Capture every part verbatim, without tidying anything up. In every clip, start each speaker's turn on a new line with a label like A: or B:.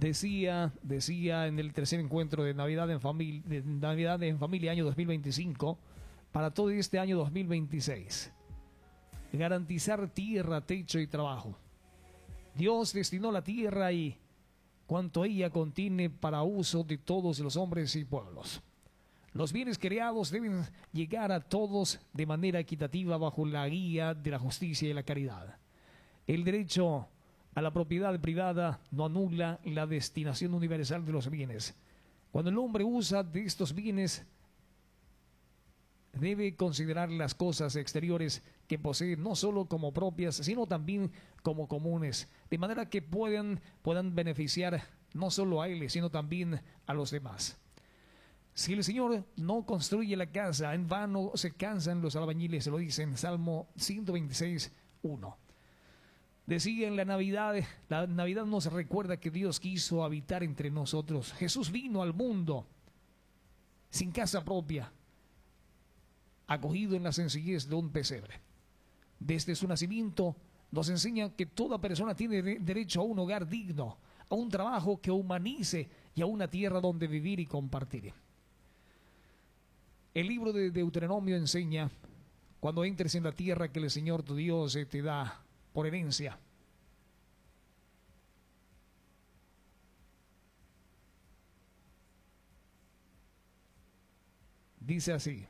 A: Decía, decía en el tercer encuentro de Navidad en Familia, de Navidad en Familia año dos mil veinticinco, para todo este año dos mil veintiséis, garantizar tierra, techo y trabajo. Dios destinó la tierra y cuanto ella contiene para uso de todos los hombres y pueblos. Los bienes creados deben llegar a todos de manera equitativa bajo la guía de la justicia y la caridad. El derecho a la propiedad privada no anula la destinación universal de los bienes. Cuando el hombre usa de estos bienes, debe considerar las cosas exteriores que posee no solo como propias, sino también como comunes, de manera que puedan, puedan beneficiar no solo a él, sino también a los demás. Si el Señor no construye la casa, en vano se cansan los albañiles, se lo dice en Salmo ciento veintiséis, uno. Decía en la Navidad, la Navidad nos recuerda que Dios quiso habitar entre nosotros. Jesús vino al mundo sin casa propia, acogido en la sencillez de un pesebre. Desde su nacimiento nos enseña que toda persona tiene de- derecho a un hogar digno, a un trabajo que humanice y a una tierra donde vivir y compartir. El libro de Deuteronomio enseña, cuando entres en la tierra que el Señor tu Dios te da por herencia, dice así: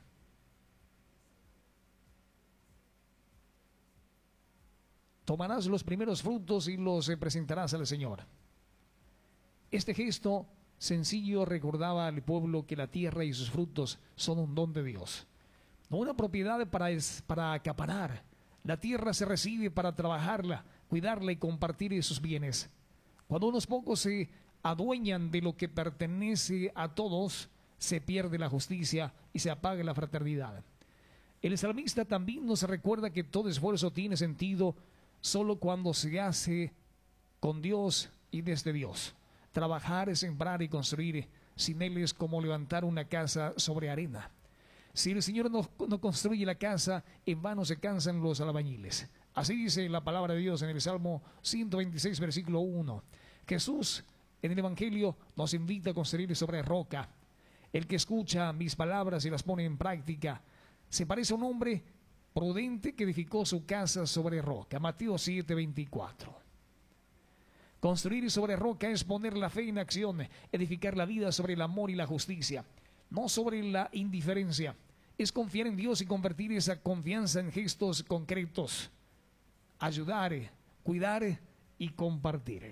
A: tomarás los primeros frutos y los eh, presentarás al Señor. Este gesto sencillo recordaba al pueblo que la tierra y sus frutos son un don de Dios, no una propiedad para, es, para acaparar. La tierra se recibe para trabajarla, cuidarla y compartir sus bienes. Cuando unos pocos se adueñan de lo que pertenece a todos, se pierde la justicia y se apaga la fraternidad. El salmista también nos recuerda que todo esfuerzo tiene sentido solo cuando se hace con Dios y desde Dios. Trabajar es sembrar y construir. Sin Él es como levantar una casa sobre arena. Si el Señor no, no construye la casa, en vano se cansan los albañiles. Así dice la palabra de Dios en el Salmo ciento veintiséis, versículo uno. Jesús en el Evangelio nos invita a construir sobre roca. El que escucha mis palabras y las pone en práctica se parece a un hombre prudente que edificó su casa sobre roca. Mateo siete, veinticuatro. Construir sobre roca es poner la fe en acción, edificar la vida sobre el amor y la justicia, no sobre la indiferencia. Es confiar en Dios y convertir esa confianza en gestos concretos. Ayudar, cuidar y compartir.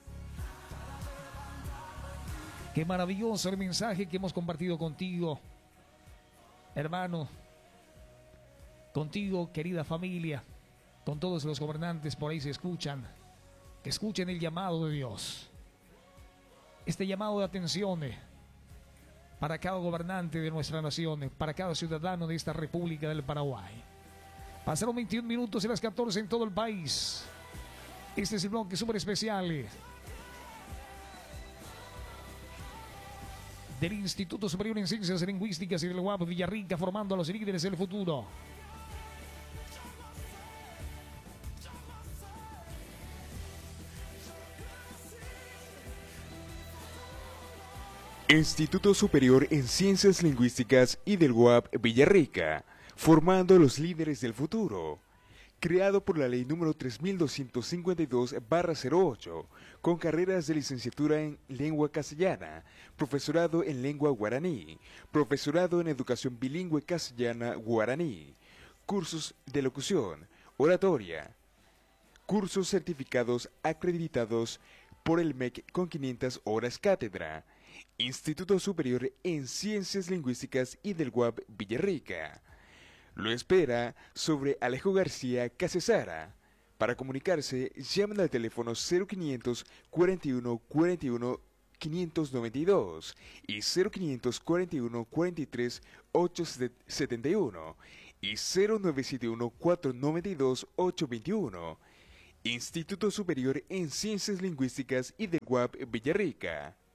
A: Qué maravilloso el mensaje que hemos compartido contigo, hermano, contigo, querida familia, con todos los gobernantes por ahí se escuchan, que escuchen el llamado de Dios. Este llamado de atención para cada gobernante de nuestra nación, para cada ciudadano de esta República del Paraguay. Pasaron veintiún minutos y las catorce en todo el país. Este es el bloque súper especial del Instituto Superior en Ciencias Lingüísticas y del U A P Villarrica, formando a los líderes del futuro.
B: Instituto Superior en Ciencias Lingüísticas y del U A P Villarrica, formando a los líderes del futuro. Creado por la Ley número tres mil doscientos cincuenta y dos barra cero ocho, con carreras de licenciatura en Lengua Castellana, profesorado en Lengua Guaraní, profesorado en Educación Bilingüe Castellana-Guaraní, cursos de locución, oratoria, cursos certificados acreditados por el M E C con quinientas horas cátedra. Instituto Superior en Ciencias Lingüísticas y del U A P Villarrica. Lo espera sobre Alejo García Casesara. Para comunicarse, llamen al teléfono cero quinientos cuarenta y uno cuarenta y uno quinientos noventa y dos y cero quinientos cuarenta y uno cuarenta y tres ochocientos setenta y uno y cero novecientos setenta y uno cuatrocientos noventa y dos ochocientos veintiuno. Instituto Superior en Ciencias Lingüísticas y del U A P Villarrica.